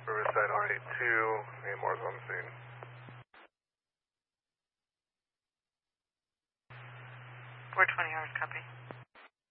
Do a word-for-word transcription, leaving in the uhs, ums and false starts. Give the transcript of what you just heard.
Riverside R eighty-two, Amor's on the scene. four twenty hours, copy.